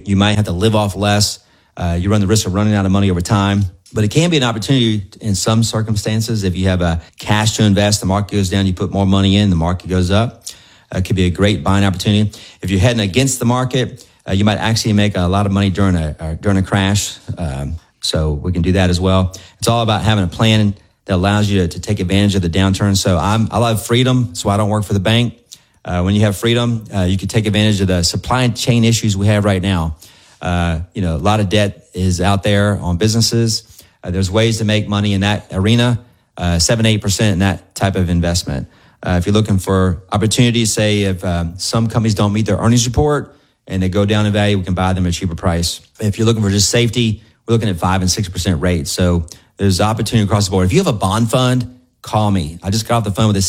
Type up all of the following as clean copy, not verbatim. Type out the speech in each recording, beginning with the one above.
You might have to live off less. You run the risk of running out of money over time. But it can be an opportunity in some circumstances. If you have a cash to invest, the market goes down, you put more money in, the market goes up. It could be a great buying opportunity. If you're heading against the market, you might actually make a lot of money during a crash. So we can do that as well. It's all about having a plan that allows you to take advantage of the downturn. So I love freedom, so I don't work for the bank. When you have freedom, you can take advantage of the supply chain issues we have right now. A lot of debt is out there on businesses. There's ways to make money in that arena, 7-8% in that type of investment. If you're looking for opportunities, say if some companies don't meet their earnings report and they go down in value, we can buy them at a cheaper price. If you're looking for just safety, we're looking at 5 and 6% rates. So there's opportunity across the board. If you have a bond fund, call me. I just got off the phone with a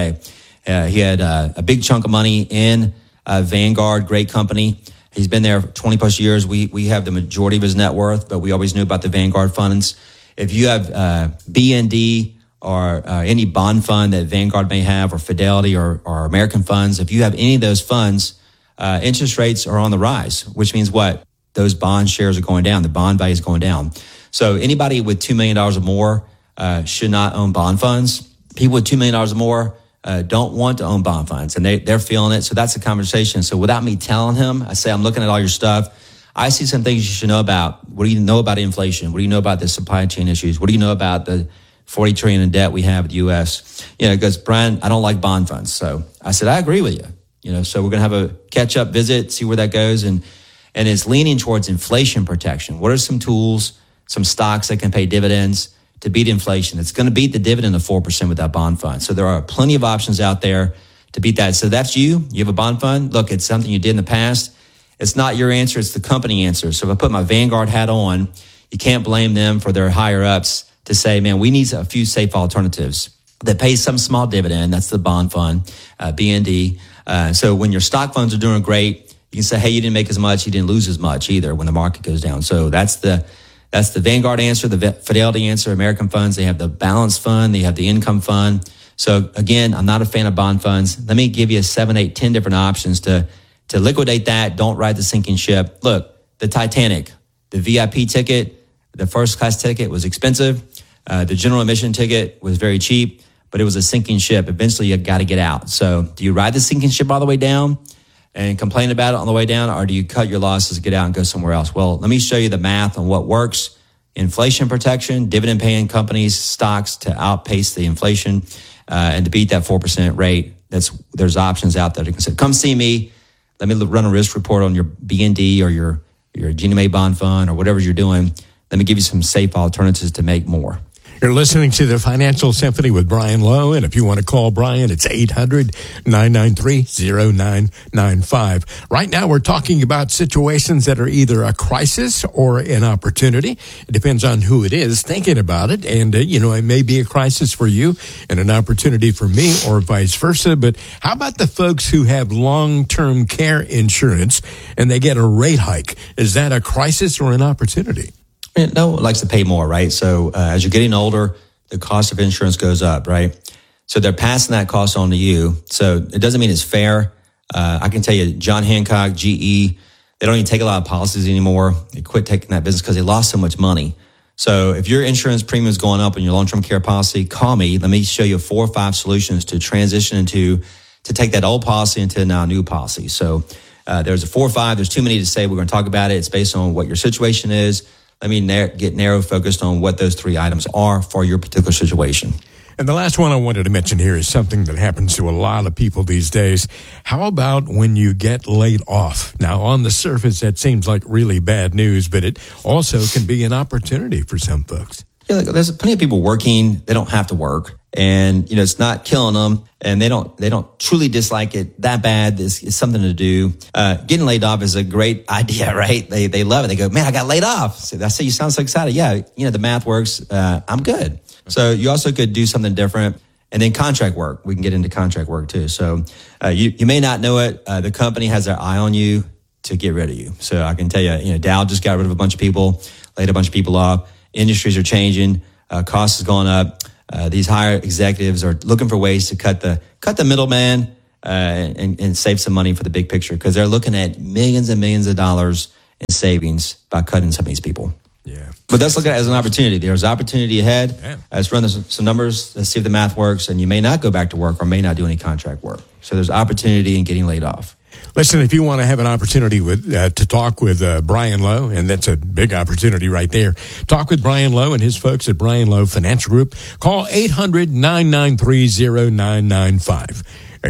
CPA. He had a big chunk of money in Vanguard, great company. He's been there for 20 plus years. We have the majority of his net worth, but we always knew about the Vanguard funds. If you have BND or any bond fund that Vanguard may have, or Fidelity or American funds, if you have any of those funds, interest rates are on the rise, which means what? Those bond shares are going down. The bond value is going down. So anybody with $2 million or more should not own bond funds. People with $2 million or more don't want to own bond funds, and they're feeling it. So that's a conversation. So without me telling him, I say, I'm looking at all your stuff. I see some things you should know about. What do you know about inflation? What do you know about the supply chain issues? What do you know about the $40 trillion in debt we have in the U.S.? He goes, Brian, I don't like bond funds. So I said, I agree with you. So we're going to have a catch-up visit, see where that goes. And it's leaning towards inflation protection. What are some tools, some stocks that can pay dividends to beat inflation? It's going to beat the dividend of 4% with that bond fund. So there are plenty of options out there to beat that. So that's you. You have a bond fund. Look, it's something you did in the past. It's not your answer. It's the company answer. So if I put my Vanguard hat on, you can't blame them for their higher ups to say, man, we need a few safe alternatives that pay some small dividend. That's the bond fund, BND. So when your stock funds are doing great, you can say, hey, you didn't make as much. You didn't lose as much either when the market goes down. So that's the Vanguard answer, the Fidelity answer. American funds, they have the balanced fund, they have the income fund. So again, I'm not a fan of bond funds. Let me give you 7, 8, 10 different options to liquidate that. Don't ride the sinking ship. Look, the Titanic, the VIP ticket, the first class ticket was expensive. The general admission ticket was very cheap, but it was a sinking ship. Eventually you got to get out. So do you ride the sinking ship all the way down and complain about it on the way down, or do you cut your losses, get out and go somewhere else? Well, let me show you the math on what works. Inflation protection, dividend paying companies, stocks to outpace the inflation, and to beat that 4% rate. There's options out there to consider. Come see me. Let me run a risk report on your BND or your Ginnie Mae bond fund or whatever you're doing. Let me give you some safe alternatives to make more. You're listening to the Financial Symphony with Brian Lowe, and if you want to call Brian, it's 800-993-0995. Right now, we're talking about situations that are either a crisis or an opportunity. It depends on who it is thinking about it, and, it may be a crisis for you and an opportunity for me or vice versa, but how about the folks who have long-term care insurance and they get a rate hike? Is that a crisis or an opportunity? No one likes to pay more, right? So as you're getting older, the cost of insurance goes up, right? So they're passing that cost on to you. So it doesn't mean it's fair. I can tell you, John Hancock, GE, they don't even take a lot of policies anymore. They quit taking that business because they lost so much money. So if your insurance premium is going up in your long-term care policy, call me. Let me show you 4 or 5 solutions to transition into, to take that old policy into now a new policy. So there's a 4 or 5. There's too many to say. We're going to talk about it. It's based on what your situation is. Let me get narrow focused on what those 3 items are for your particular situation. And the last one I wanted to mention here is something that happens to a lot of people these days. How about when you get laid off? Now, on the surface, that seems like really bad news, but it also can be an opportunity for some folks. Yeah, there's plenty of people working. They don't have to work, and it's not killing them, and they don't truly dislike it that bad. It's something to do. Getting laid off is a great idea, right? They love it. They go, man, I got laid off. So I say, you sound so excited. Yeah, the math works. I'm good. So you also could do something different. And then contract work. We can get into contract work too. So you may not know it. The company has their eye on you to get rid of you. So I can tell you, Dow just got rid of a bunch of people, laid a bunch of people off. Industries are changing. Costs is going up. These higher executives are looking for ways to cut the middleman and save some money for the big picture, because they're looking at millions and millions of dollars in savings by cutting some of these people. Yeah. But let's look at it as an opportunity. There's opportunity ahead. Yeah. Let's run some numbers. Let's see if the math works. And you may not go back to work or may not do any contract work. So there's opportunity in getting laid off. Listen, if you want to have an opportunity to talk with Brian Lowe, and that's a big opportunity right there, talk with Brian Lowe and his folks at Brian Lowe Financial Group. Call 800-993-0995.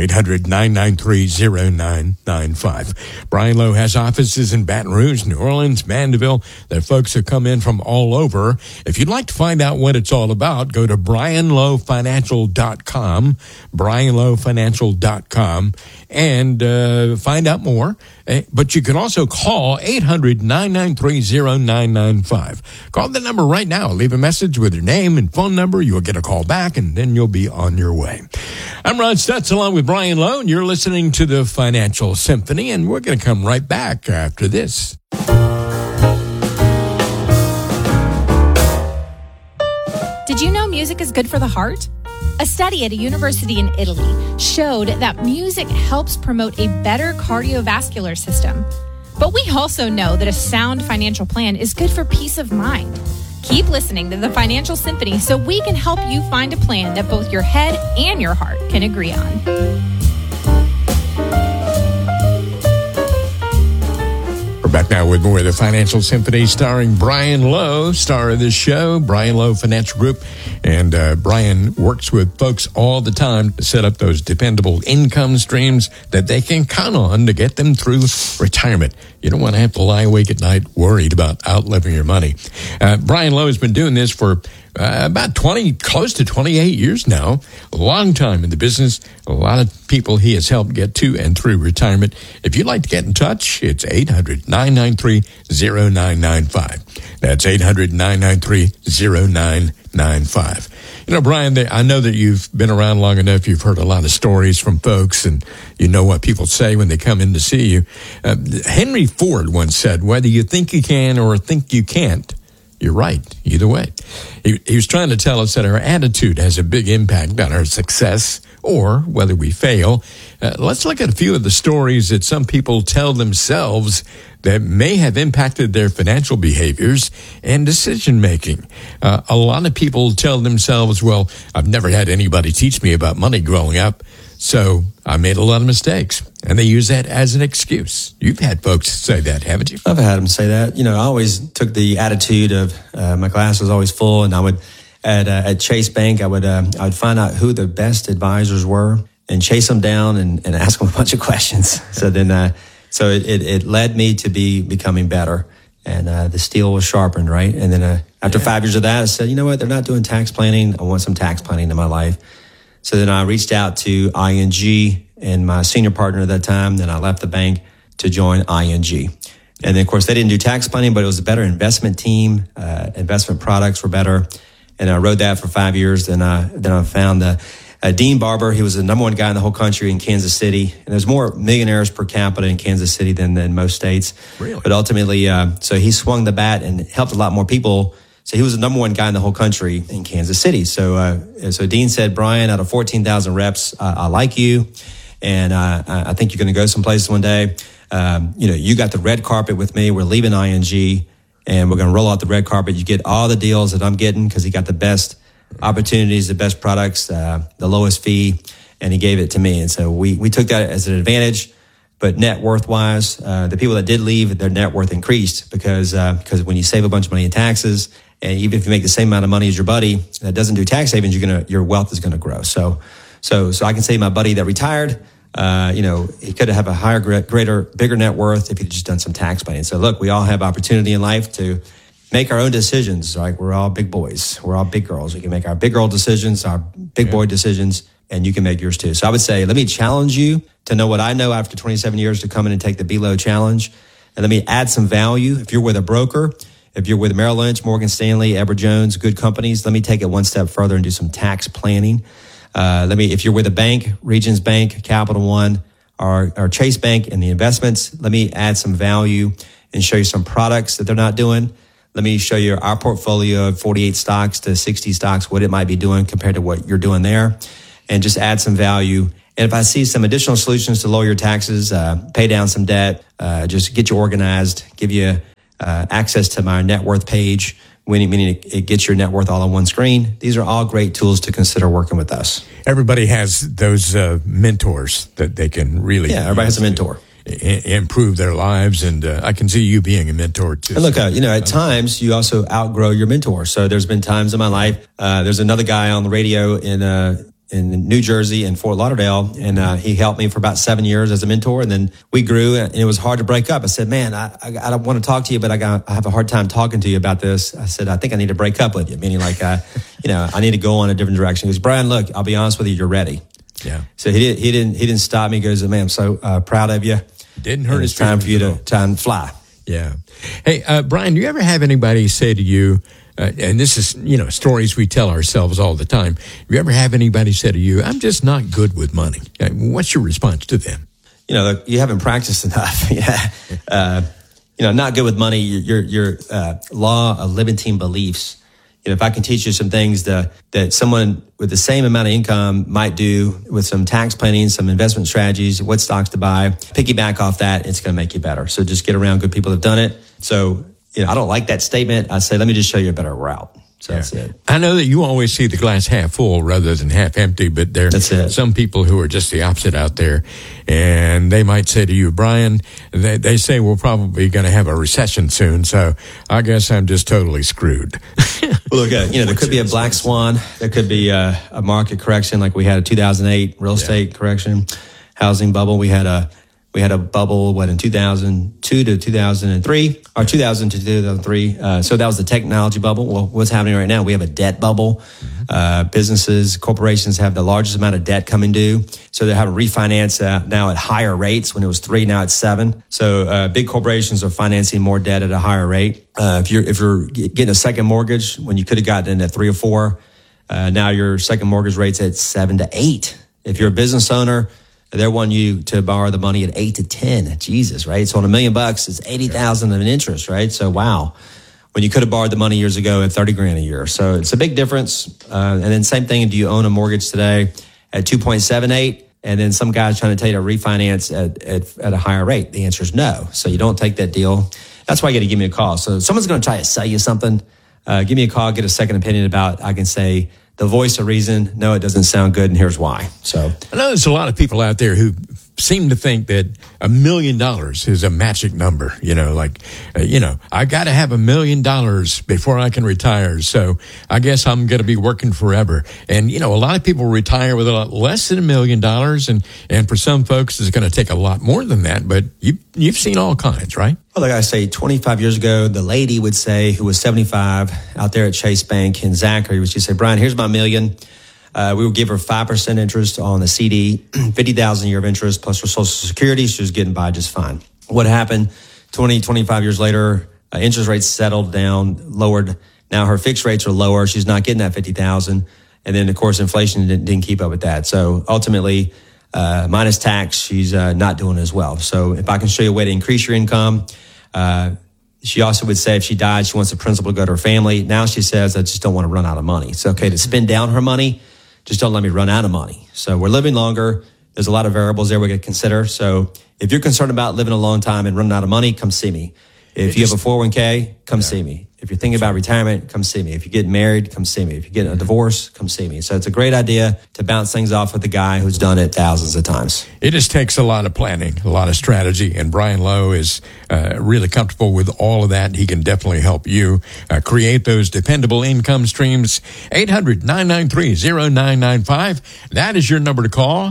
800-993-0995. Brian Lowe has offices in Baton Rouge, New Orleans, Mandeville. There are folks who come in from all over. If you'd like to find out what it's all about, go to brianlowefinancial.com, brianlowefinancial.com, and find out more. But you can also call 800-993-0995. Call the number right now. Leave a message with your name and phone number. You'll get a call back, and then you'll be on your way. I'm Ron Stutz, along with Brian Lowe, and you're listening to the Financial Symphony, and we're going to come right back after this. Did you know music is good for the heart? A study at a university in Italy showed that music helps promote a better cardiovascular system. But we also know that a sound financial plan is good for peace of mind. Keep listening to the Financial Symphony so we can help you find a plan that both your head and your heart can agree on. We're back now with more of the Financial Symphony starring Brian Lowe, star of this show, Brian Lowe Financial Group. And Brian works with folks all the time to set up those dependable income streams that they can count on to get them through retirement. You don't want to have to lie awake at night worried about outliving your money. Brian Lowe has been doing this for about close to 28 years now. A long time in the business. A lot of people he has helped get to and through retirement. If you'd like to get in touch, it's 800-993-0995. That's 800-993-0995. You know, Brian, I know that you've been around long enough. You've heard a lot of stories from folks, and you know what people say when they come in to see you. Henry Ford once said, whether you think you can or think you can't, you're right, either way. He was trying to tell us that our attitude has a big impact on our success or whether we fail. Let's look at a few of the stories that some people tell themselves that may have impacted their financial behaviors and decision-making. A lot of people tell themselves, well, I've never had anybody teach me about money growing up, so I made a lot of mistakes. And they use that as an excuse. You've had folks say that, haven't you? I've had them say that. You know, I always took the attitude of my glass was always full, and I would at Chase Bank, I would find out who the best advisors were and chase them down and ask them a bunch of questions. So then, so it led me to becoming better, and the steel was sharpened, right? And then after 5 years of that, I said, you know what? They're not doing tax planning. I want some tax planning in my life. So then I reached out to ING and my senior partner at that time. Then I left the bank to join ING. And then, of course, they didn't do tax planning, but it was a better investment team. Investment products were better. And I rode that for 5 years. Then I found Dean Barber. He was the number one guy in the whole country in Kansas City. And there's more millionaires per capita in Kansas City than most states. Really? But ultimately, so he swung the bat and helped a lot more people. So he was the number one guy in the whole country in Kansas City. So Dean said, Brian, out of 14,000 reps, I like you. And I think you're going to go someplace one day. You got the red carpet with me. We're leaving ING, and we're going to roll out the red carpet. You get all the deals that I'm getting because he got the best opportunities, the best products, the lowest fee, and he gave it to me. And so we took that as an advantage. But net worth wise, the people that did leave, their net worth increased because when you save a bunch of money in taxes, and even if you make the same amount of money as your buddy that doesn't do tax savings, your wealth is going to grow. So I can say my buddy that retired, he could have a higher, bigger net worth if he'd just done some tax planning. So look, we all have opportunity in life to make our own decisions. Like we're all big boys. We're all big girls. We can make our big girl decisions, our big boy decisions, and you can make yours too. So I would say, let me challenge you to know what I know after 27 years to come in and take the BLO challenge. And let me add some value. If you're with a broker, if you're with Merrill Lynch, Morgan Stanley, Edward Jones, good companies, let me take it one step further and do some tax planning. If you're with a bank, Regions Bank, Capital One, or Chase Bank in the investments, let me add some value and show you some products that they're not doing. Let me show you our portfolio of 48 stocks to 60 stocks, what it might be doing compared to what you're doing there, and just add some value And if I see some additional solutions to lower your taxes, pay down some debt, just get you organized, give you access to my net worth page, meaning it gets your net worth all on one screen. These are all great tools to consider working with us. Everybody has those mentors that they can really... Yeah, everybody has a mentor. Improve their lives, and I can see you being a mentor too. And look, at times you also outgrow your mentor. So there's been times in my life. There's another guy on the radio in New Jersey and Fort Lauderdale, and he helped me for about 7 years as a mentor. And then we grew, and it was hard to break up. I said, "Man, I don't want to talk to you, but I have a hard time talking to you about this." I said, "I think I need to break up with you," meaning like, I need to go on a different direction. He goes, "Brian, look, I'll be honest with you, you're ready." Yeah. So he didn't stop me. He goes, "Man, I'm so proud of you. Didn't hurt. It's time for you to fly." Yeah. Hey, Brian, do you ever have anybody say to you, and this is, stories we tell ourselves all the time. Do you ever have anybody say to you, "I'm just not good with money"? What's your response to them? You haven't practiced enough. Yeah. Not good with money. Your law of limiting beliefs. If I can teach you some things that someone with the same amount of income might do with some tax planning, some investment strategies, what stocks to buy, piggyback off that, it's going to make you better. So just get around good people that have done it. So, I don't like that statement. I say, let me just show you a better route. So that's it. I know that you always see the glass half full rather than half empty, but there are some people who are just the opposite out there. And they might say to you, "Brian, they say we're probably going to have a recession soon, so I guess I'm just totally screwed." Well, look, there could be a black swan. There could be a market correction like we had a 2008 real estate correction, housing bubble. We had a bubble, in 2002 to 2003, or 2000 to 2003. So that was the technology bubble. Well, what's happening right now? We have a debt bubble. Businesses, corporations have the largest amount of debt coming due. So they have a refinance now at higher rates. When it was 3, now it's 7. So big corporations are financing more debt at a higher rate. If you're getting a second mortgage when you could have gotten it at 3 or 4, now your second mortgage rate's at 7 to 8. If you're a business owner, they're wanting you to borrow the money at 8 to 10. Jesus, right? So on $1 million, it's $80,000 of an interest, right? So wow, when you could have borrowed the money years ago at $30,000 a year. So it's a big difference. And then same thing. Do you own a mortgage today at 2.78? And then some guy's trying to tell you to refinance at a higher rate. The answer is no. So you don't take that deal. That's why you got to give me a call. So if someone's going to try to sell you something, give me a call, get a second opinion about. I can say, the voice of reason, no, it doesn't sound good, and here's why. So I know there's a lot of people out there who seem to think that $1 million is a magic number. I got to have $1 million before I can retire. So I guess I'm going to be working forever. And, a lot of people retire with a lot less than $1 million. And for some folks, it's going to take a lot more than that. But you've seen all kinds, right? Well, like I say, 25 years ago, the lady would say, who was 75 out there at Chase Bank in Zachary, would say, "Brian, here's my $1 million. We would give her 5% interest on the CD, $50,000 a year of interest, plus her Social Security. She was getting by just fine." What happened 25 years later, interest rates settled down, lowered. Now her fixed rates are lower. She's not getting that $50,000. And then, of course, inflation didn't keep up with that. So ultimately, minus tax, she's not doing as well. So if I can show you a way to increase your income, she also would say if she died, she wants the principal to go to her family. Now she says, "I just don't want to run out of money." It's okay to spend down her money. Just don't let me run out of money. So we're living longer. There's a lot of variables there we got to consider. So if you're concerned about living a long time and running out of money, come see me. If you have a 401k, come see me. If you're thinking about retirement, come see me. If you're getting married, come see me. If you're getting a divorce, come see me. So it's a great idea to bounce things off with a guy who's done it thousands of times. It just takes a lot of planning, a lot of strategy, and Brian Lowe is really comfortable with all of that. He can definitely help you create those dependable income streams. 800-993-0995. That is your number to call,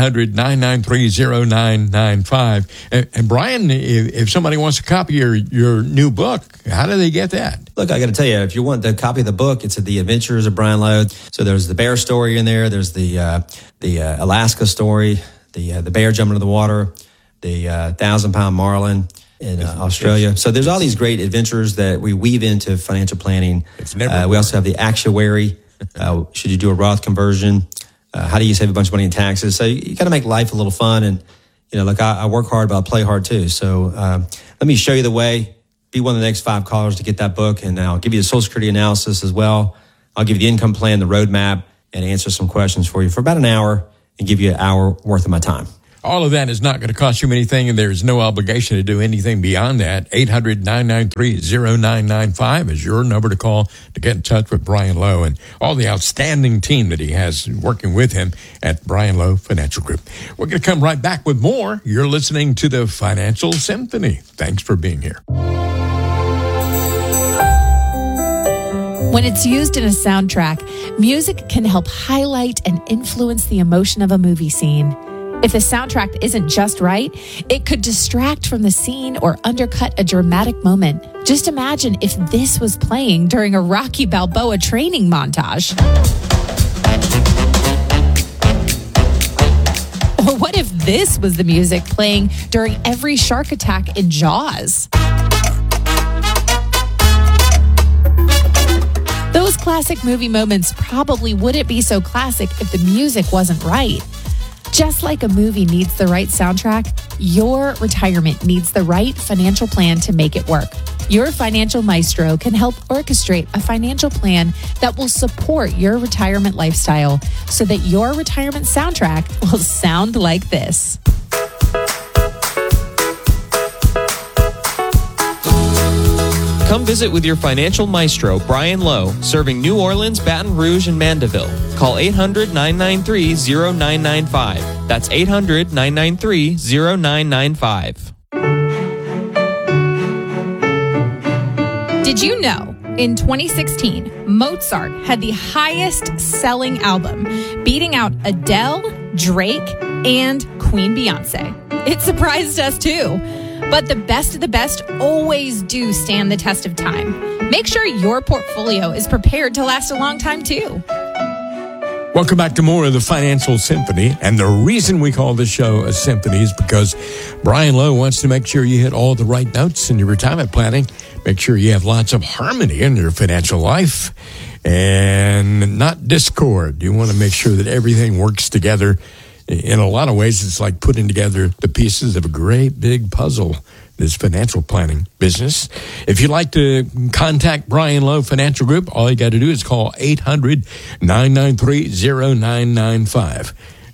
800-993-0995. And Brian, if somebody wants a copy of your new book, how do they get that? Look, I got to tell you, if you want the copy of the book, it's The Adventures of Brian Lowe. So there's the bear story in there. There's the Alaska story, the bear jumping into the water, the 1,000-pound marlin in Australia. So there's all these great adventures that we weave into financial planning. We also have the actuary. Should you do a Roth conversion? How do you save a bunch of money in taxes? So you got to make life a little fun. And, I work hard, but I play hard too. So let me show you the way. Be one of the next 5 callers to get that book. And I'll give you the Social Security analysis as well. I'll give you the income plan, the roadmap, and answer some questions for you for about an hour. and give you an hour worth of my time. All of that is not going to cost you anything, and there's no obligation to do anything beyond that. 800-993-0995 is your number to call to get in touch with Brian Lowe and all the outstanding team that he has working with him at Brian Lowe Financial Group. We're going to come right back with more. You're listening to the Financial Symphony. Thanks for being here. When it's used in a soundtrack, music can help highlight and influence the emotion of a movie scene. If the soundtrack isn't just right, it could distract from the scene or undercut a dramatic moment. Just imagine if this was playing during a Rocky Balboa training montage. Or what if this was the music playing during every shark attack in Jaws? Those classic movie moments probably wouldn't be so classic if the music wasn't right. Just like a movie needs the right soundtrack, your retirement needs the right financial plan to make it work. Your financial maestro can help orchestrate a financial plan that will support your retirement lifestyle so that your retirement soundtrack will sound like this. Come visit with your financial maestro, Brian Lowe, serving New Orleans, Baton Rouge, and Mandeville. Call 800-993-0995. That's 800-993-0995. Did you know, in 2016, Mozart had the highest selling album, beating out Adele, Drake, and Queen Beyonce? It surprised us too. But the best of the best always do stand the test of time. Make sure your portfolio is prepared to last a long time too. Welcome back to more of the Financial Symphony. And the reason we call this show a symphony is because Brian Lowe wants to make sure you hit all the right notes in your retirement planning. Make sure you have lots of harmony in your financial life and not discord. You want to make sure that everything works together. In a lot of ways, it's like putting together the pieces of a great big puzzle, this financial planning business. If you'd like to contact Brian Lowe Financial Group, all you got to do is call 800-993-0995.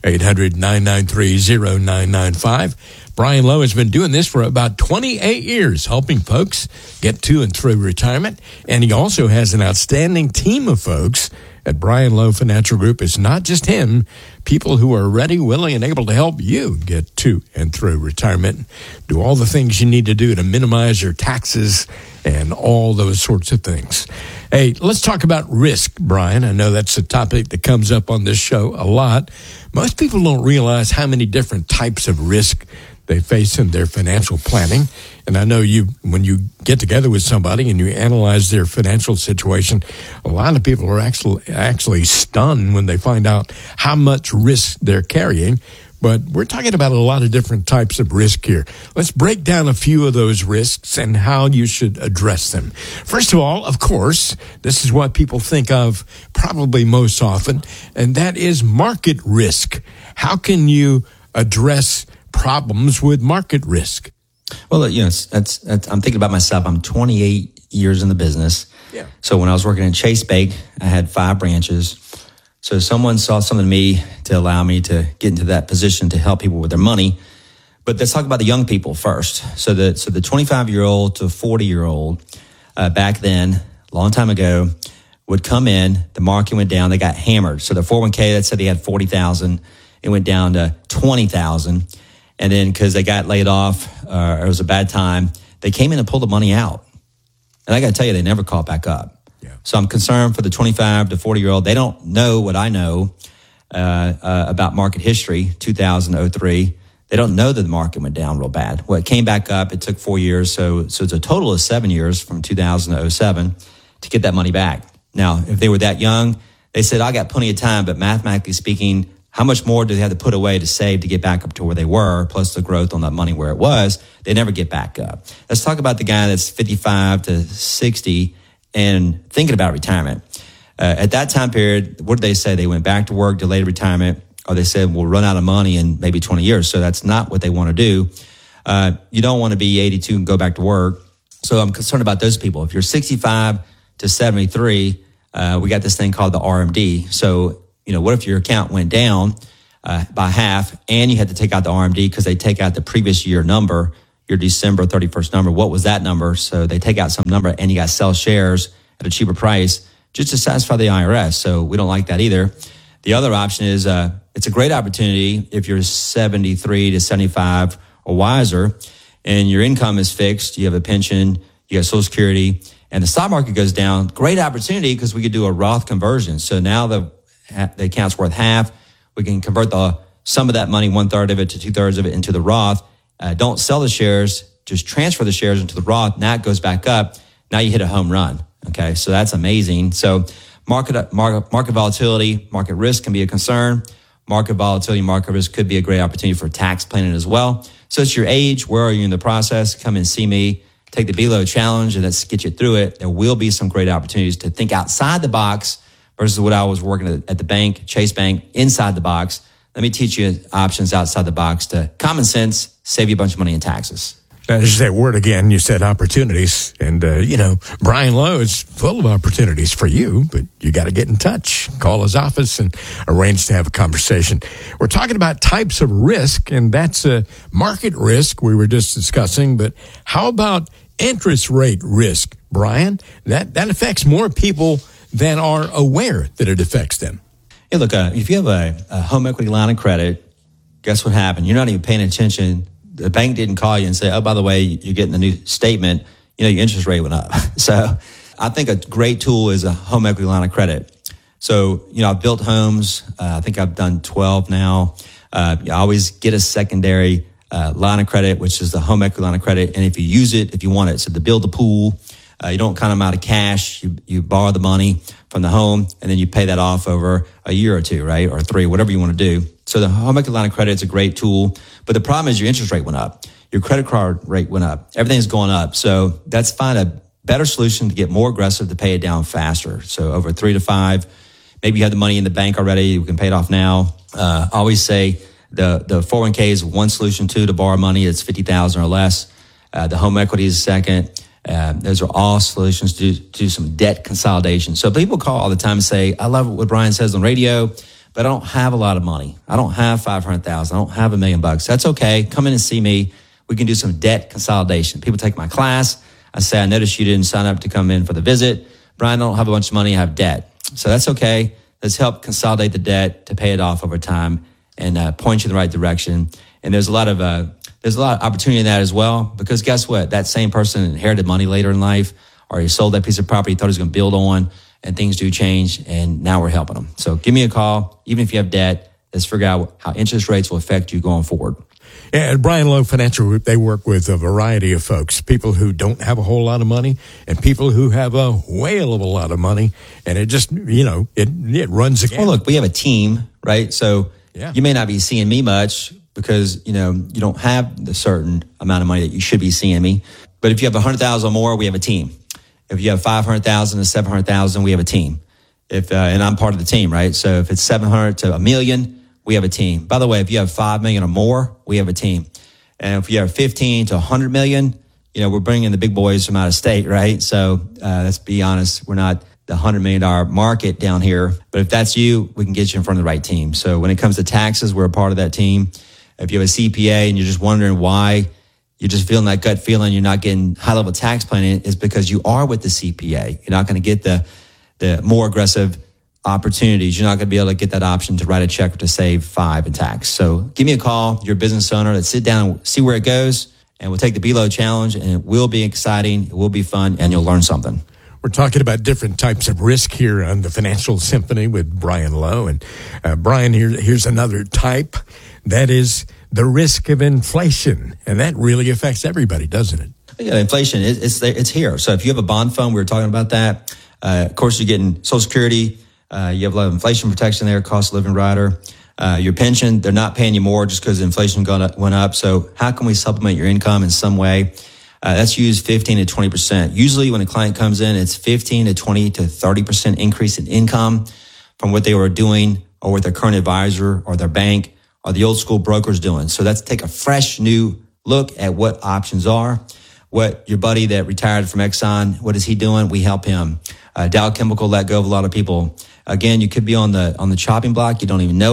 800-993-0995. Brian Lowe has been doing this for about 28 years, helping folks get to and through retirement. And he also has an outstanding team of folks at Brian Lowe Financial Group. It's not just him, people who are ready, willing, and able to help you get to and through retirement, do all the things you need to do to minimize your taxes and all those sorts of things. Hey, let's talk about risk, Brian. I know that's a topic that comes up on this show a lot. Most people don't realize how many different types of risk they face in their financial planning. And I know when you get together with somebody and you analyze their financial situation, a lot of people are actually stunned when they find out how much risk they're carrying. But we're talking about a lot of different types of risk here. Let's break down a few of those risks and how you should address them. First of all, of course, this is what people think of probably most often, and that is market risk. How can you address problems with market risk? Well, that's I'm thinking about myself. I'm 28 years in the business. Yeah. So when I was working at Chase Bank, I had 5 branches. So someone saw something in me to allow me to get into that position to help people with their money. But let's talk about the young people first. So the 25-year-old to 40-year-old back then, a long time ago, would come in. The market went down. They got hammered. So the 401k that said they had $40,000, it went down to $20,000. And then because they got laid off or it was a bad time, they came in and pulled the money out. And I got to tell you, they never caught back up. Yeah. So I'm concerned for the 25 to 40-year-old. They don't know what I know about market history, 2003. They don't know that the market went down real bad. Well, it came back up. It took 4 years. So it's a total of 7 years from 2000 to 07 to get that money back. Now, if they were that young, they said, I got plenty of time, but mathematically speaking, how much more do they have to put away to save to get back up to where they were, plus the growth on that money where it was? They never get back up. Let's talk about the guy that's 55 to 60 and thinking about retirement. At that time period, what did they say? They went back to work, delayed retirement, or they said, we'll run out of money in maybe 20 years. So that's not what they want to do. You don't want to be 82 and go back to work. So I'm concerned about those people. If you're 65 to 73, we got this thing called the RMD. So what if your account went down by half, and you had to take out the RMD because they take out the previous year number, your December 31st number. What was that number? So they take out some number, and you got to sell shares at a cheaper price just to satisfy the IRS. So we don't like that either. The other option is it's a great opportunity if you're 73 to 75 or wiser, and your income is fixed, you have a pension, you have Social Security, and the stock market goes down. Great opportunity because we could do a Roth conversion. So now the account's worth half. We can convert some of that money, 1/3 of it to 2/3 of it into the Roth. Don't sell the shares, just transfer the shares into the Roth. Now it goes back up. Now you hit a home run. Okay, so that's amazing. So market volatility, market risk can be a concern. Market volatility, market risk could be a great opportunity for tax planning as well. So it's your age. Where are you in the process? Come and see me. Take the BLO challenge, and let's get you through it. There will be some great opportunities to think outside the box versus what I was working at the bank, Chase Bank, inside the box. Let me teach you options outside the box to common sense, save you a bunch of money in taxes. There's that word again. You said opportunities. And, Brian Lowe is full of opportunities for you, but you got to get in touch. Call his office and arrange to have a conversation. We're talking about types of risk, and that's a market risk we were just discussing. But how about interest rate risk, Brian? That affects more people than are aware that it affects them. Hey, look, if you have a home equity line of credit, guess what happened? You're not even paying attention. The bank didn't call you and say, oh, by the way, you're getting a new statement. Your interest rate went up. So I think a great tool is a home equity line of credit. So, I've built homes. I think I've done 12 now. I always get a secondary line of credit, which is the home equity line of credit. And if you use it, if you want it, so to build a pool, you don't count them out of cash. You borrow the money from the home, and then you pay that off over a year or two, right? Or 3, whatever you want to do. So the home equity line of credit is a great tool. But the problem is your interest rate went up. Your credit card rate went up. Everything's going up. So that's find a better solution to get more aggressive to pay it down faster. So over 3 to 5, maybe you have the money in the bank already. You can pay it off now. I always say the 401k is one solution to borrow money. It's $50,000 or less. The home equity is second. Those are all solutions to do some debt consolidation. So people call all the time and say, I love what Brian says on radio, but I don't have a lot of money. I don't have $500,000. I don't have $1 million. That's okay. Come in and see me. We can do some debt consolidation. People take my class. I say, I noticed you didn't sign up to come in for the visit. Brian, I don't have a bunch of money. I have debt. So that's okay. Let's help consolidate the debt to pay it off over time and point you in the right direction. And there's a lot of opportunity in that as well, because guess what? That same person inherited money later in life, or he sold that piece of property he thought he was going to build on, and things do change, and now we're helping them. So give me a call. Even if you have debt, let's figure out how interest rates will affect you going forward. Yeah, at Brian Lowe Financial Group, they work with a variety of folks, people who don't have a whole lot of money and people who have a whale of a lot of money. And it just, it runs again. Well, look, we have a team, right? So you may not be seeing me much because, you don't have the certain amount of money that you should be seeing me. But if you have 100,000 or more, we have a team. If you have 500,000 to 700,000, we have a team. And I'm part of the team, right? So if it's 700 to $1 million, we have a team. By the way, if you have 5 million or more, we have a team. And if you have 15 to 100 million, we're bringing the big boys from out of state, right? So let's be honest, we're not the $100 million market down here. But if that's you, we can get you in front of the right team. So when it comes to taxes, we're a part of that team. If you have a CPA and you're just wondering why you're just feeling that gut feeling you're not getting high-level tax planning, is because you are with the CPA. You're not going to get the more aggressive opportunities. You're not going to be able to get that option to write a check or to save 5 in tax. So give me a call. You're a business owner. Let's sit down and see where it goes, and we'll take the BLO challenge, and it will be exciting. It will be fun, and you'll learn something. We're talking about different types of risk here on the Financial Symphony with Brian Lowe. And Brian, here's another type. That is the risk of inflation. And that really affects everybody, doesn't it? Yeah, inflation, it's here. So if you have a bond fund, we were talking about that. Of course, you're getting Social Security. You have a lot of inflation protection there, cost of living rider. Your pension, they're not paying you more just because inflation went up. So how can we supplement your income in some way? That's used 15 to 20%. Usually when a client comes in, it's 15 to 20 to 30% increase in income from what they were doing or what their current advisor or their bank or the old school broker's doing. So let's take a fresh new look at what options are. What your buddy that retired from Exxon, what is he doing? We help him. Dow Chemical let go of a lot of people. Again, you could be on the chopping block. You don't even know it.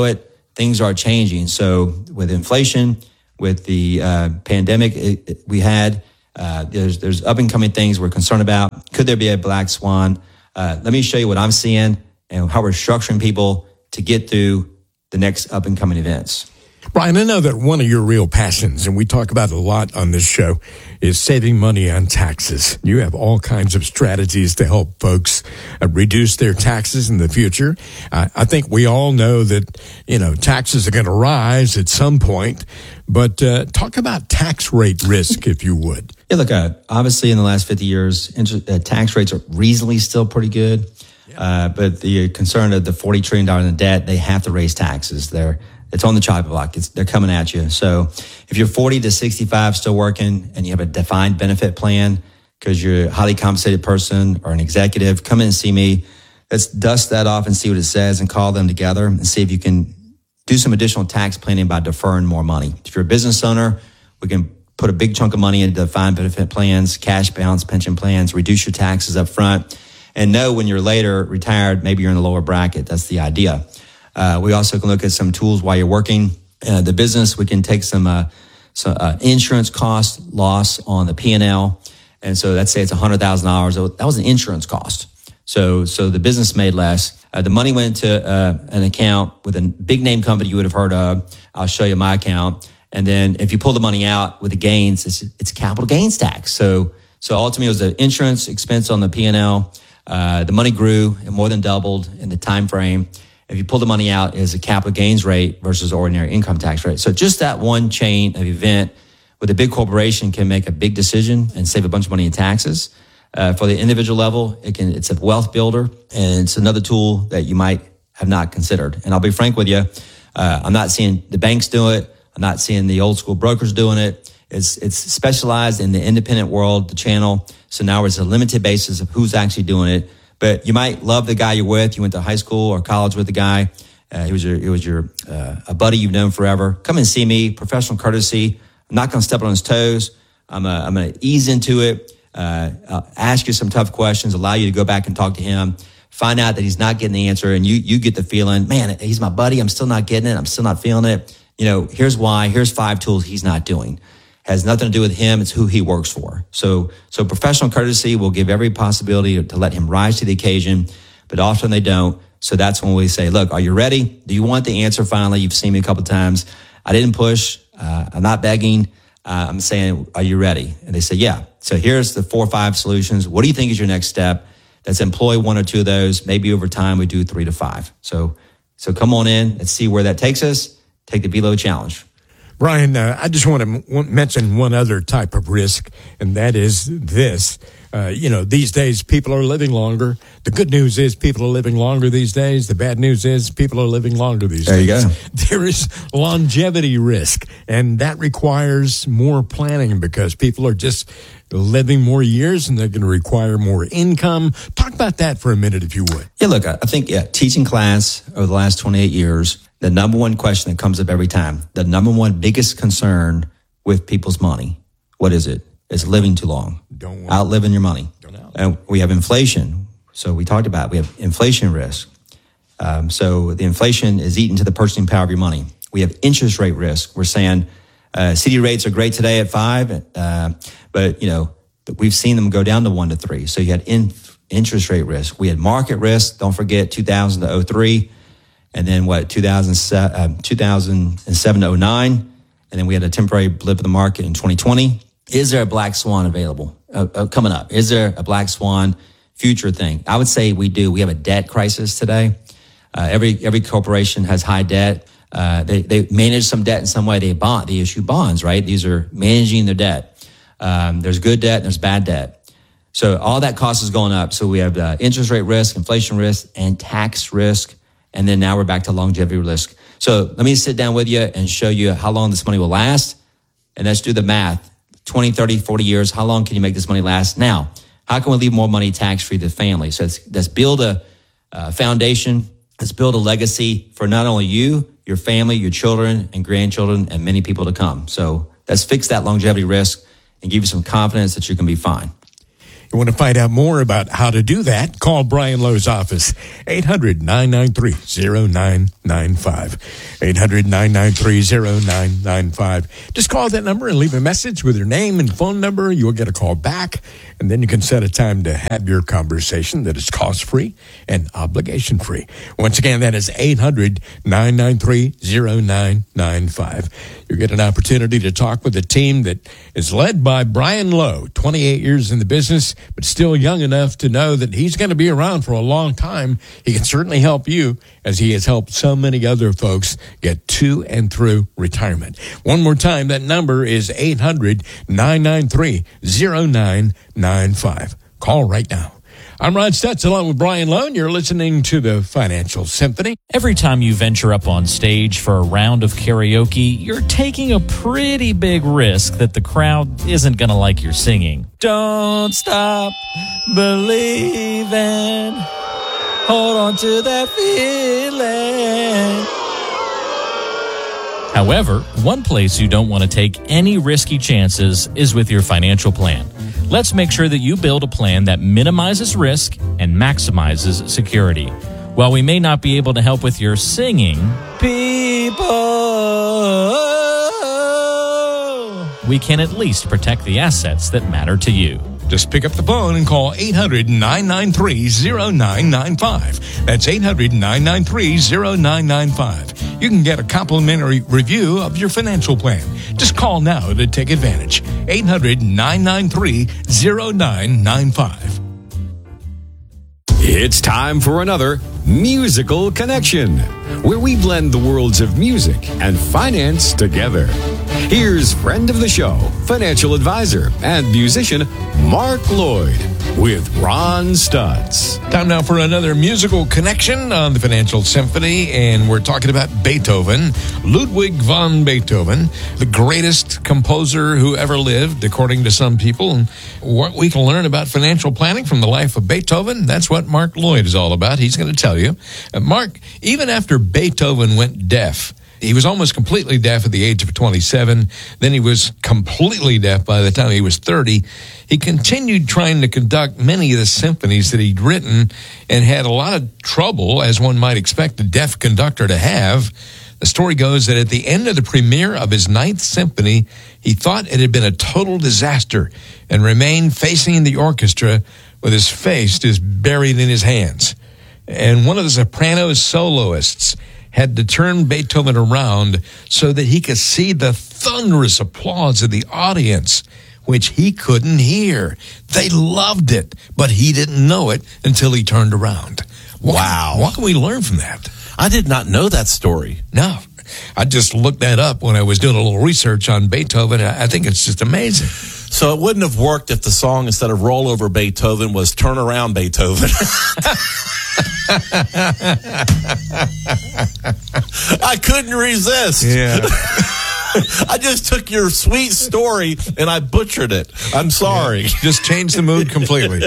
things are changing. So with inflation, with the pandemic we had, there's up and coming things we're concerned about. Could there be a black swan? Let me show you what I'm seeing and how we're structuring people to get through the next up and coming events. Brian, I know that one of your real passions, and we talk about it a lot on this show, is saving money on taxes. You have all kinds of strategies to help folks reduce their taxes in the future. I think we all know that, taxes are going to rise at some point, but talk about tax rate risk, if you would. Yeah, look, obviously in the last 50 years, tax rates are reasonably still pretty good. But the concern of the $40 trillion in debt, they have to raise taxes. It's on the chopping block. They're coming at you. So if you're 40 to 65 still working and you have a defined benefit plan because you're a highly compensated person or an executive, come in and see me. Let's dust that off and see what it says and call them together and see if you can do some additional tax planning by deferring more money. If you're a business owner, we can put a big chunk of money into defined benefit plans, cash balance pension plans, reduce your taxes up front, and know when you're later retired, maybe you're in the lower bracket. That's the idea. We also can look at some tools while you're working. The business, we can take some insurance cost loss on the P&L. And so let's say it's $100,000. That was an insurance cost. So the business made less. The money went into an account with a big name company you would have heard of. I'll show you my account. And then if you pull the money out with the gains, it's capital gains tax. So ultimately it was an insurance expense on the P&L. The money grew and more than doubled in the time frame. If you pull the money out, is a capital gains rate versus ordinary income tax rate. So just that one chain of event with a big corporation can make a big decision and save a bunch of money in taxes. For the individual level, it's a wealth builder, and it's another tool that you might have not considered. And I'll be frank with you, I'm not seeing the banks do it. I'm not seeing the old school brokers doing it. It's specialized in the independent world, the channel. So now it's a limited basis of who's actually doing it. But you might love the guy you're with. You went to high school or college with the guy. He was your a buddy you've known forever. Come and see me. Professional courtesy. I'm not going to step on his toes. I'm going to ease into it. I'll ask you some tough questions. Allow you to go back and talk to him. Find out that he's not getting the answer, and you get the feeling, man, he's my buddy. I'm still not getting it. I'm still not feeling it. Here's why. Here's 5 tools he's not doing. Has nothing to do with him. It's who he works for. So professional courtesy will give every possibility to let him rise to the occasion, but often they don't. So that's when we say, look, are you ready? Do you want the answer finally? You've seen me a couple of times. I didn't push. I'm not begging. I'm saying, are you ready? And they say, yeah. So here's the 4 or 5 solutions. What do you think is your next step? Let's employ 1 or 2 of those. Maybe over time we do 3 to 5. So come on in. Let's see where that takes us. Take the Below Challenge. Brian, I just want to mention one other type of risk, and that is this. These days people are living longer. The good news is people are living longer these days. The bad news is people are living longer these days. There you go. There is longevity risk, and that requires more planning because people are just living more years and they're going to require more income. Talk about that for a minute, if you would. Yeah, look, I think teaching class over the last 28 years, the number one question that comes up every time, the number one biggest concern with people's money, what is it? It's living too long. Outliving your money. And we have inflation. So we talked about, we have inflation risk. So the inflation is eating to the purchasing power of your money. We have interest rate risk. We're saying CD rates are great today at 5, but we've seen them go down to 1 to 3. So you had interest rate risk. We had market risk. Don't forget 2000 to 03. And then 2007 to 09. And then we had a temporary blip of the market in 2020. Is there a black swan available coming up? Is there a black swan future thing? I would say we do. We have a debt crisis today. Every corporation has high debt. They manage some debt in some way. They issue bonds, right? These are managing their debt. There's good debt and there's bad debt. So all that cost is going up. So we have interest rate risk, inflation risk, and tax risk. And then now we're back to longevity risk. So let me sit down with you and show you how long this money will last. And let's do the math. 20, 30, 40 years, how long can you make this money last? Now, how can we leave more money tax-free to the family? So let's build a foundation. Let's build a legacy for not only you, your family, your children and grandchildren, and many people to come. So let's fix that longevity risk and give you some confidence that you can be fine. You want to find out more about how to do that? Call Brian Lowe's office, 800-993-0995. 800-993-0995. Just call that number and leave a message with your name and phone number. You'll get a call back, and then you can set a time to have your conversation that is cost-free and obligation-free. Once again, that is 800-993-0995. You get an opportunity to talk with a team that is led by Brian Lowe, 28 years in the business, but still young enough to know that he's going to be around for a long time. He can certainly help you, as he has helped so many other folks get to and through retirement. One more time, that number is 800-993-0995. Call right now. I'm Ron Stutz along with Brian Lowe, and you're listening to the Financial Symphony. Every time you venture up on stage for a round of karaoke, you're taking a pretty big risk that the crowd isn't going to like your singing. Don't stop believing. Hold on to that feeling. However, one place you don't want to take any risky chances is with your financial plan. Let's make sure that you build a plan that minimizes risk and maximizes security. While we may not be able to help with your singing, people, we can at least protect the assets that matter to you. Just pick up the phone and call 800-993-0995. That's 800-993-0995. You can get a complimentary review of your financial plan. Just call now to take advantage. 800-993-0995. It's time for another Musical Connection, where we blend the worlds of music and finance together. Here's friend of the show, financial advisor and musician Mark Lloyd with Ron Stutz. Time now for another Musical Connection on the Financial Symphony, and we're talking about Beethoven, Ludwig van Beethoven, the greatest composer who ever lived, according to some people. And what we can learn about financial planning from the life of Beethoven, that's what Mark Lloyd is all about. He's going to tell you. Mark, even after Beethoven went deaf, he was almost completely deaf at the age of 27. Then he was completely deaf by the time he was 30. He continued trying to conduct many of the symphonies that he'd written and had a lot of trouble, as one might expect a deaf conductor to have. The story goes that at the end of the premiere of his 9th symphony, he thought it had been a total disaster and remained facing the orchestra with his face just buried in his hands. And one of the soprano soloists had to turn Beethoven around so that he could see the thunderous applause of the audience, which he couldn't hear. They loved it, but he didn't know it until he turned around. Wow. What can we learn from that? I did not know that story. No. I just looked that up when I was doing a little research on Beethoven. I think it's just amazing. So it wouldn't have worked if the song, instead of Roll Over Beethoven, was Turn Around Beethoven. I couldn't resist. Yeah. I just took your sweet story and I butchered it. I'm sorry. Yeah, just changed the mood completely.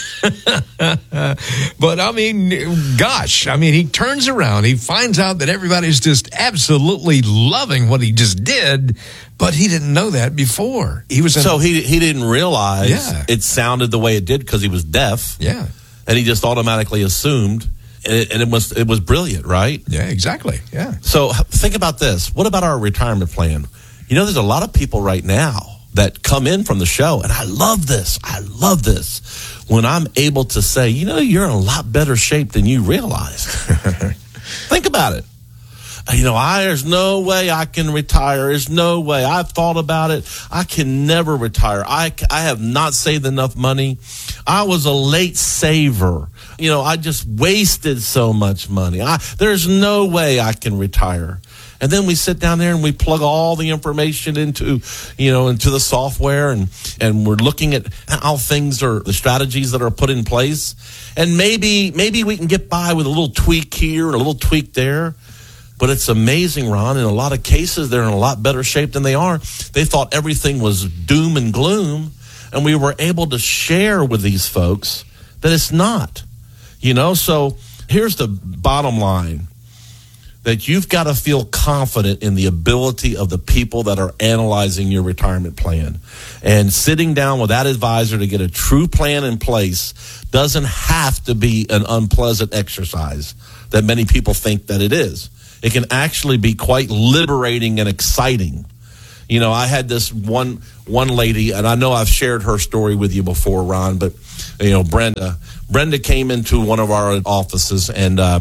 But I mean, gosh, he turns around. He finds out that everybody's just absolutely loving what he just did, but he didn't know that before. He didn't realize it sounded the way it did because he was deaf. Yeah. And he just automatically assumed. And it was brilliant, right? Yeah, exactly. Yeah. So think about this. What about our retirement plan? There's a lot of people right now that come in from the show, and I love this. When I'm able to say, you're in a lot better shape than you realized. Think about it. There's no way I can retire. There's no way. I've thought about it. I can never retire. I have not saved enough money. I was a late saver. I just wasted so much money. There's no way I can retire. And then we sit down there and we plug all the information into the software and we're looking at how things are, the strategies that are put in place. And maybe we can get by with a little tweak here and a little tweak there. But it's amazing, Ron. In a lot of cases, they're in a lot better shape than they are. They thought everything was doom and gloom. And we were able to share with these folks that it's not. So here's the bottom line. that you've got to feel confident in the ability of the people that are analyzing your retirement plan. And sitting down with that advisor to get a true plan in place doesn't have to be an unpleasant exercise that many people think that it is. It can actually be quite liberating and exciting. You know, I had this one lady, and I know I've shared her story with you before, Ron, but, you know, Brenda came into one of our offices,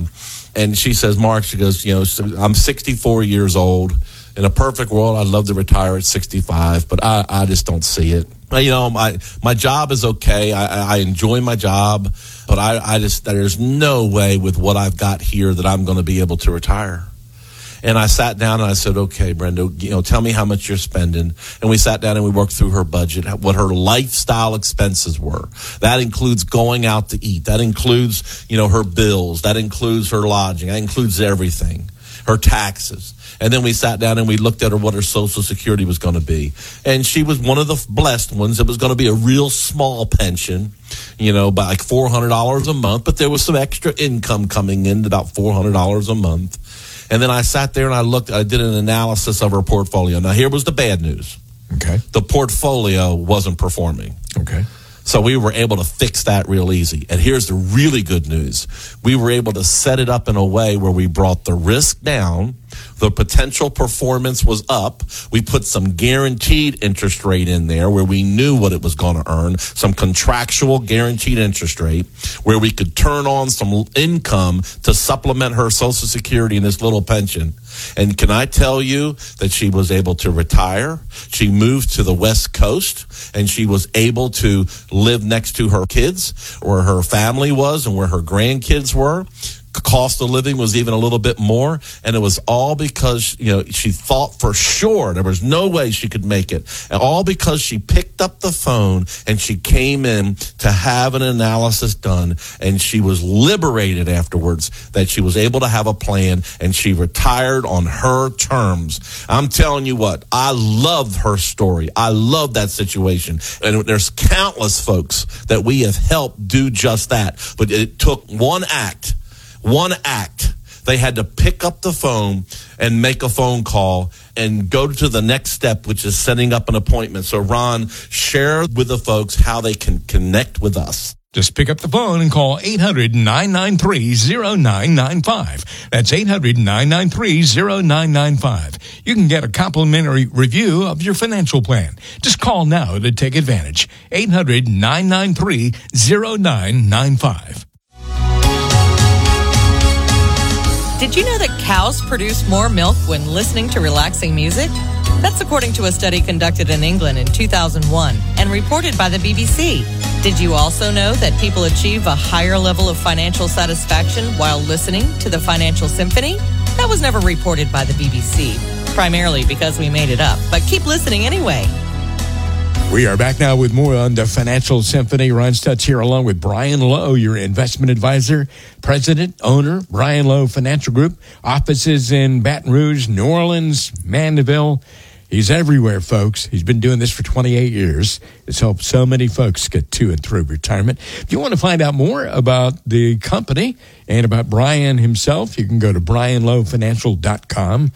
and she says, Mark, she goes, you know, I'm 64 years old. In a perfect world, I'd love to retire at 65, but I just don't see it. You know, my job is okay. I enjoy my job, but I just, there's no way with what I've got here that I'm going to be able to retire. And I sat down and I said, okay, Brenda, you know, tell me how much you're spending. And we sat down and we worked through her budget, what her lifestyle expenses were. That includes going out to eat. That includes, you know, her bills. That includes her lodging. That includes everything, her taxes. And then we sat down and we looked at her what her Social Security was going to be. And she was one of the blessed ones. It was going to be a real small pension, you know, by like $400 a month. But there was some extra income coming in, about $400 a month. And then I sat there and I did an analysis of her portfolio. Now, here was the bad news. Okay. The portfolio wasn't performing. Okay. So we were able to fix that real easy. And here's the really good news. We were able to set it up in a way where we brought the risk down. The potential performance was up. We put some guaranteed interest rate in there where we knew what it was going to earn, some contractual guaranteed interest rate where we could turn on some income to supplement her Social Security and this little pension. And can I tell you that she was able to retire? She moved to the West Coast and she was able to live next to her kids, where her family was and where her grandkids were. Cost of living was even a little bit more, and it was all because, you know, she thought for sure there was no way she could make it, and all because she picked up the phone and she came in to have an analysis done, and she was liberated afterwards that she was able to have a plan, and she retired on her terms. I'm telling you what, I love her story. I love that situation, and there's countless folks that we have helped do just that, but it took one act. They had to pick up the phone and make a phone call and go to the next step, which is setting up an appointment. So, Ron, share with the folks how they can connect with us. Just pick up the phone and call 800-993-0995. That's 800-993-0995. You can get a complimentary review of your financial plan. Just call now to take advantage. 800-993-0995. Did you know that cows produce more milk when listening to relaxing music? That's according to a study conducted in England in 2001 and reported by the BBC. Did you also know that people achieve a higher level of financial satisfaction while listening to the Financial Symphony? That was never reported by the BBC, primarily because we made it up. But keep listening anyway. We are back now with more on the Financial Symphony. Ron Stutz here along with Brian Lowe, your investment advisor, president, owner, Brian Lowe Financial Group, offices in Baton Rouge, New Orleans, Mandeville. He's everywhere, folks. He's been doing this for 28 years. It's helped so many folks get to and through retirement. If you want to find out more about the company and about Brian himself, you can go to brianlowefinancial.com.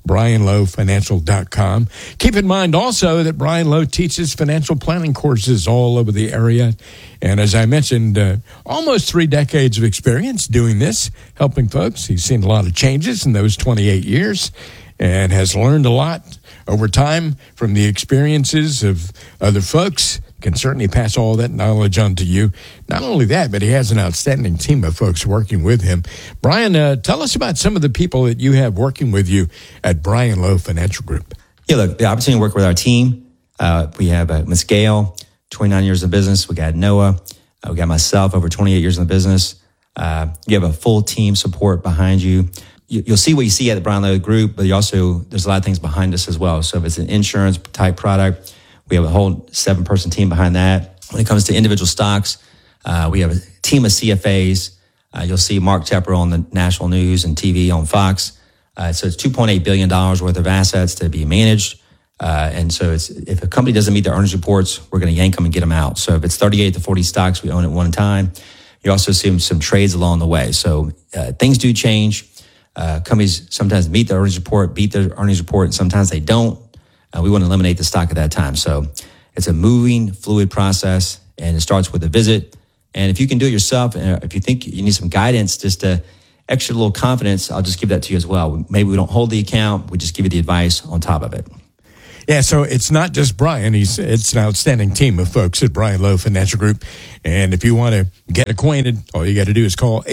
brianlowefinancial.com. Keep in mind also that Brian Lowe teaches financial planning courses all over the area. And as I mentioned, almost 3 decades of experience doing this, helping folks. He's seen a lot of changes in those 28 years and has learned a lot over time from the experiences of other folks. Can certainly pass all that knowledge on to you. Not only that, but he has an outstanding team of folks working with him. Brian, tell us about some of the people that you have working with you at Brian Lowe Financial Group. Yeah, look, the opportunity to work with our team. We have Ms. Gail, 29 years in business. We got Noah. We got myself, over 28 years in the business. You have a full team support behind you. You'll see what you see at the Brian Lowe Group, but there's a lot of things behind us as well. So if it's an insurance type product, we have a whole 7-person team behind that. When it comes to individual stocks, we have a team of CFAs. You'll see Mark Tepper on the national news and TV on Fox. So it's $2.8 billion worth of assets to be managed. And so if a company doesn't meet their earnings reports, we're going to yank them and get them out. So if it's 38 to 40 stocks, we own at one time. You also see some trades along the way. So things do change. Companies sometimes meet their earnings report, beat their earnings report, and sometimes they don't. We want to eliminate the stock at that time. So it's a moving, fluid process, and it starts with a visit. And if you can do it yourself, and if you think you need some guidance, just extra little confidence, I'll just give that to you as well. Maybe we don't hold the account, we just give you the advice on top of it. Yeah, so it's not just Brian. It's an outstanding team of folks at Brian Lowe Financial Group. And if you want to get acquainted, all you got to do is call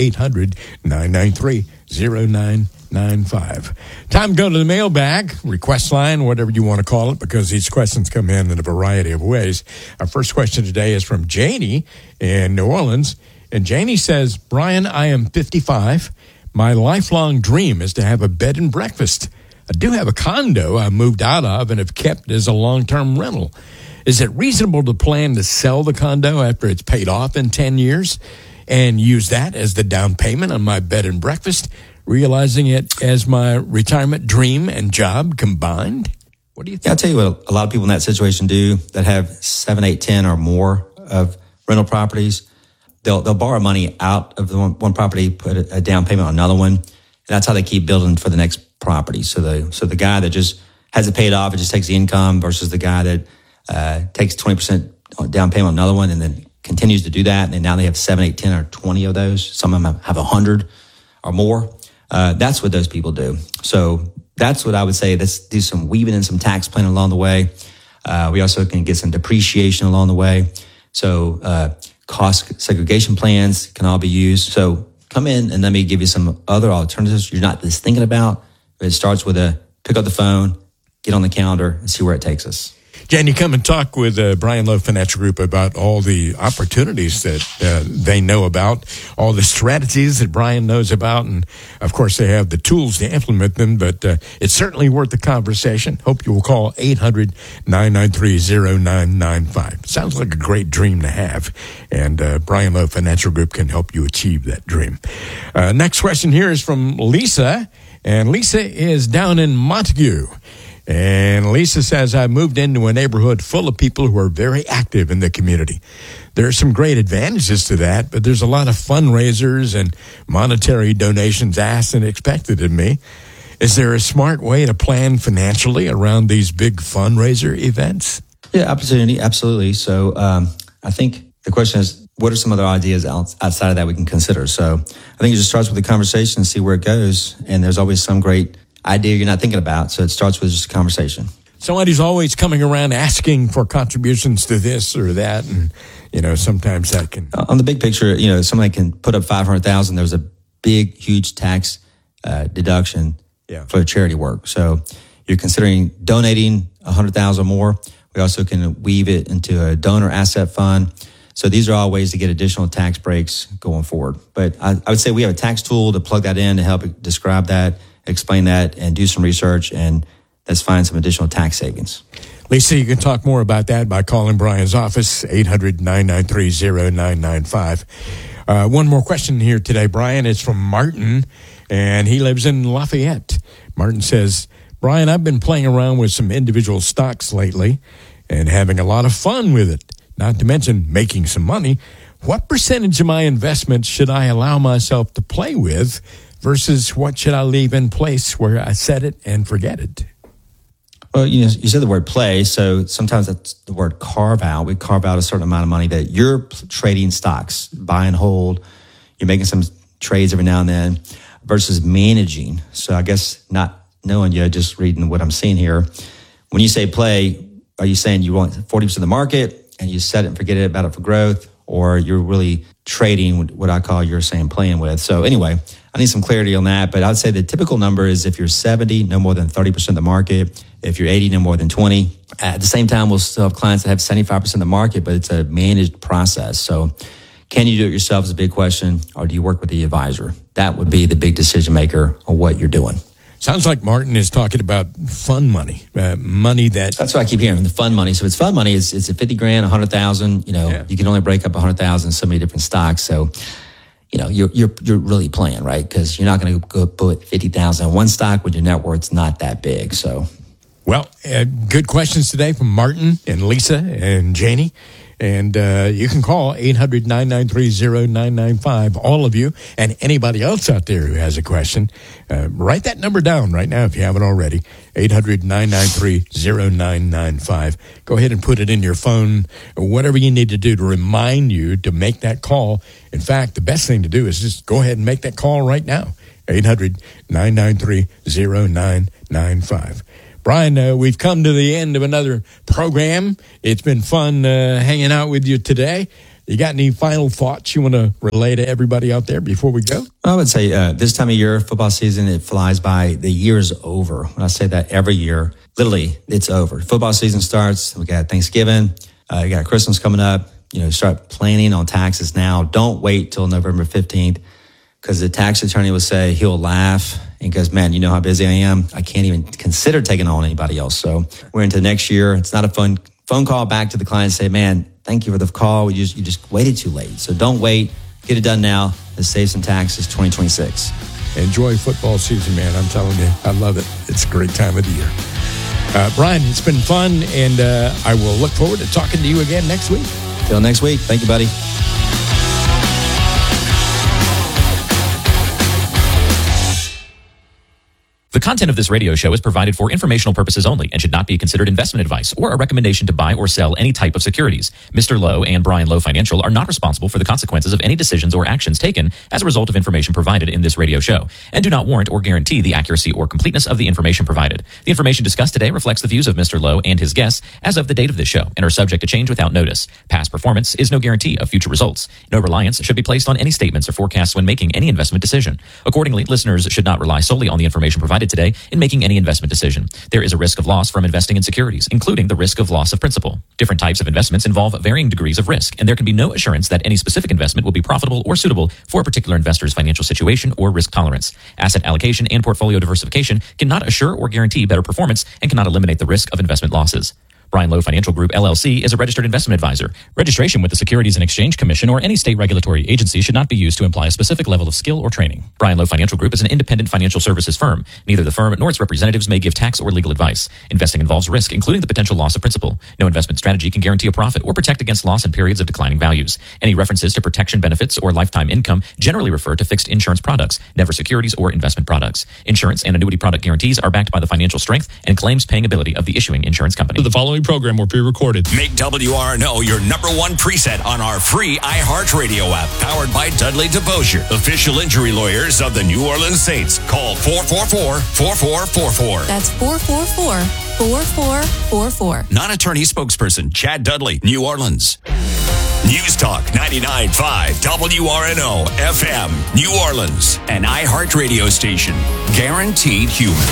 800-993-0995. Time to go to the mailbag, request line, whatever you want to call it, because these questions come in a variety of ways. Our first question today is from Janie in New Orleans. And Janie says, Brian, I am 55. My lifelong dream is to have a bed and breakfast. I do have a condo I moved out of and have kept as a long-term rental. Is it reasonable to plan to sell the condo after it's paid off in 10 years and use that as the down payment on my bed and breakfast, realizing it as my retirement dream and job combined? What do you think? Yeah, I'll tell you what a lot of people in that situation do that have 7, 8, 10 or more of rental properties. They'll borrow money out of the one property, put a down payment on another one, and that's how they keep building for the next property. So the guy that just has it paid off, it just takes the income, versus the guy that takes 20% down payment on another one and then continues to do that. And now they have 7, 8, 10, or 20 of those. Some of them have 100 or more. That's what those people do. So that's what I would say. Let's do some weaving and some tax planning along the way. We also can get some depreciation along the way. So cost segregation plans can all be used. So come in and let me give you some other alternatives you're not just thinking about. It starts with pick up the phone, get on the calendar, and see where it takes us. Jan, you come and talk with Brian Lowe Financial Group about all the opportunities that they know about, all the strategies that Brian knows about, and, of course, they have the tools to implement them, but it's certainly worth the conversation. Hope you will call 800-993-0995. Sounds like a great dream to have, and Brian Lowe Financial Group can help you achieve that dream. Next question here is from Lisa. And Lisa is down in Montague. And Lisa says, I moved into a neighborhood full of people who are very active in the community. There are some great advantages to that, but there's a lot of fundraisers and monetary donations asked and expected of me. Is there a smart way to plan financially around these big fundraiser events? Yeah, opportunity, absolutely. So I think the question is, what are some other ideas outside of that we can consider? So I think it just starts with a conversation and see where it goes. And there's always some great idea you're not thinking about. So it starts with just a conversation. Somebody's always coming around asking for contributions to this or that. And, sometimes that can... On the big picture, somebody can put up $500,000. There's a big, huge tax deduction for charity work. So you're considering donating $100,000 or more. We also can weave it into a donor asset fund. So these are all ways to get additional tax breaks going forward. But I would say we have a tax tool to plug that in to help describe that, explain that, and do some research, and let's find some additional tax savings. Lisa, you can talk more about that by calling Brian's office, 800-993-0995. One more question here today, Brian. It's from Martin, and he lives in Lafayette. Martin says, Brian, I've been playing around with some individual stocks lately and having a lot of fun with it. Not to mention making some money. What percentage of my investments should I allow myself to play with versus what should I leave in place where I set it and forget it? Well, you said the word play, so sometimes that's the word carve out. We carve out a certain amount of money that you're trading stocks, buy and hold. You're making some trades every now and then versus managing. So I guess not knowing you, just reading what I'm seeing here. When you say play, are you saying you want 40% of the market and you set it and forget about it for growth, or you're really trading what I call you're saying playing with? So anyway, I need some clarity on that, but I would say the typical number is if you're 70, no more than 30% of the market. If you're 80, no more than 20. At the same time, we'll still have clients that have 75% of the market, but it's a managed process. So can you do it yourself is a big question, or do you work with the advisor? That would be the big decision maker on what you're doing. Sounds like Martin is talking about fun money, money that... That's what I keep hearing, the fun money. So it's fun money. It's a $50,000, $100,000. You can only break up $100,000 in so many different stocks. So, you're really playing, right? Because you're not going to go put $50,000 in one stock when your net worth's not that big. So, well, good questions today from Martin and Lisa and Janie. And you can call 800-993-0995, all of you, and anybody else out there who has a question. Write that number down right now if you haven't already, 800-993-0995. Go ahead and put it in your phone, whatever you need to do to remind you to make that call. In fact, the best thing to do is just go ahead and make that call right now, 800-993-0995. Brian, we've come to the end of another program. It's been fun hanging out with you today. You got any final thoughts you want to relay to everybody out there before we go? I would say this time of year, football season, it flies by. The year's over. When I say that every year, literally, it's over. Football season starts. We got Thanksgiving. You got Christmas coming up. Start planning on taxes now. Don't wait till November 15th because the tax attorney will say he'll laugh and goes, man, you know how busy I am? I can't even consider taking on anybody else. So we're into next year. It's not a fun phone call back to the client and say, man, thank you for the call. You just waited too late. So don't wait. Get it done now. Let's save some taxes 2026. Enjoy football season, man. I'm telling you, I love it. It's a great time of the year. Brian, it's been fun, and I will look forward to talking to you again next week. Till next week. Thank you, buddy. The content of this radio show is provided for informational purposes only and should not be considered investment advice or a recommendation to buy or sell any type of securities. Mr. Lowe and Brian Lowe Financial are not responsible for the consequences of any decisions or actions taken as a result of information provided in this radio show and do not warrant or guarantee the accuracy or completeness of the information provided. The information discussed today reflects the views of Mr. Lowe and his guests as of the date of this show and are subject to change without notice. Past performance is no guarantee of future results. No reliance should be placed on any statements or forecasts when making any investment decision. Accordingly, listeners should not rely solely on the information provided today in making any investment decision. There is a risk of loss from investing in securities, including the risk of loss of principal. Different types of investments involve varying degrees of risk, and there can be no assurance that any specific investment will be profitable or suitable for a particular investor's financial situation or risk tolerance. Asset allocation and portfolio diversification cannot assure or guarantee better performance and cannot eliminate the risk of investment losses. Brian Lowe Financial Group, LLC is a registered investment advisor. Registration with the Securities and Exchange Commission or any state regulatory agency should not be used to imply a specific level of skill or training. Brian Lowe Financial Group is an independent financial services firm. Neither the firm nor its representatives may give tax or legal advice. Investing involves risk, including the potential loss of principal. No investment strategy can guarantee a profit or protect against loss in periods of declining values. Any references to protection benefits or lifetime income generally refer to fixed insurance products, never securities or investment products. Insurance and annuity product guarantees are backed by the financial strength and claims paying ability of the issuing insurance company. The following program will be recorded. Make WRNO your number one preset on our free iHeartRadio app, powered by Dudley DeBosier, official injury lawyers of the New Orleans Saints. Call 444-4444. That's 444-4444. Non-attorney spokesperson Chad Dudley, New Orleans. News Talk 99.5 WRNO FM, New Orleans, an iHeartRadio station. Guaranteed human.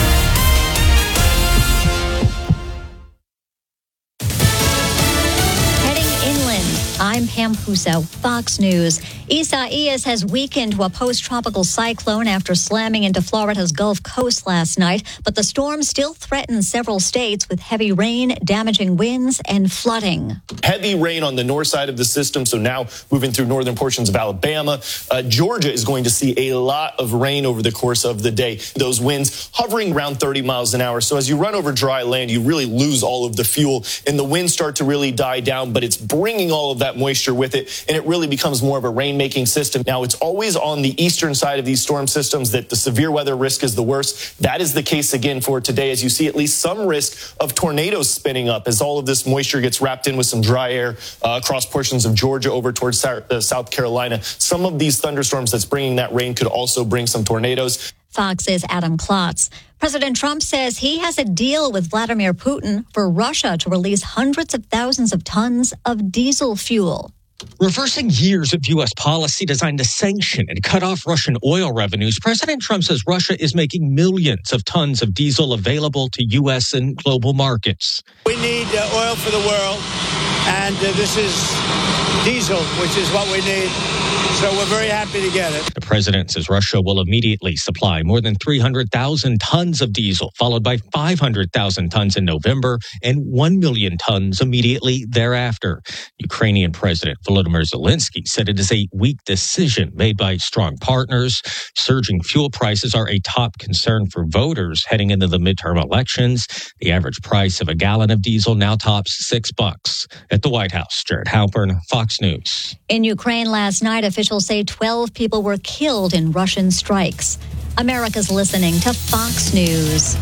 I'm Pam Puso, Fox News. Isaias has weakened to a post-tropical cyclone after slamming into Florida's Gulf Coast last night, but the storm still threatens several states with heavy rain, damaging winds, and flooding. Heavy rain on the north side of the system, so now moving through northern portions of Alabama. Georgia is going to see a lot of rain over the course of the day. Those winds hovering around 30 miles an hour. So as you run over dry land, you really lose all of the fuel, and the winds start to really die down, but it's bringing all of that moisture with it, and it really becomes more of a rain-making system. Now, it's always on the eastern side of these storm systems that the severe weather risk is the worst. That is the case again for today, as you see at least some risk of tornadoes spinning up as all of this moisture gets wrapped in with some dry air across portions of Georgia over towards South Carolina. Some of these thunderstorms that's bringing that rain could also bring some tornadoes. Fox's Adam Klotz. President Trump says he has a deal with Vladimir Putin for Russia to release hundreds of thousands of tons of diesel fuel. Reversing years of U.S. policy designed to sanction and cut off Russian oil revenues, President Trump says Russia is making millions of tons of diesel available to U.S. and global markets. We need oil for the world, and this is diesel, which is what we need. So we're very happy to get it. The president says Russia will immediately supply more than 300,000 tons of diesel, followed by 500,000 tons in November and 1 million tons immediately thereafter. Ukrainian President Volodymyr Zelensky said it is a weak decision made by strong partners. Surging fuel prices are a top concern for voters heading into the midterm elections. The average price of a gallon of diesel now tops $6. At the White House, Jared Halpern, Fox News. In Ukraine last night, officials say 12 people were killed in Russian strikes. America's listening to Fox News.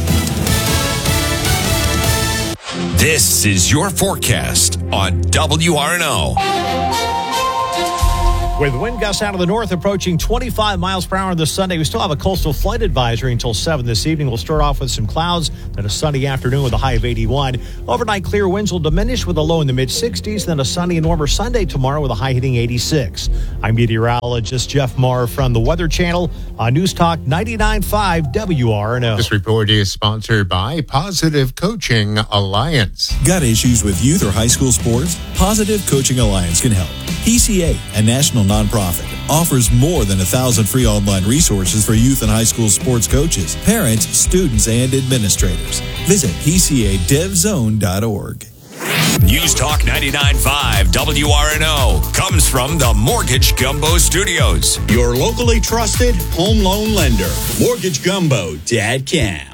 This is your forecast on WRNO. With wind gusts out of the north approaching 25 miles per hour this Sunday, we still have a coastal flight advisory until 7 this evening. We'll start off with some clouds, then a sunny afternoon with a high of 81. Overnight clear winds will diminish with a low in the mid-60s, then a sunny and warmer Sunday tomorrow with a high hitting 86. I'm meteorologist Jeff Marr from the Weather Channel on News Talk 99.5 WRNO. This report is sponsored by Positive Coaching Alliance. Got issues with youth or high school sports? Positive Coaching Alliance can help. PCA, a national nonprofit, offers more than 1,000 free online resources for youth and high school sports coaches, parents, students, and administrators. Visit PCADevZone.org. News Talk 99.5 WRNO comes from the Mortgage Gumbo Studios. Your locally trusted home loan lender. Mortgage Gumbo.com.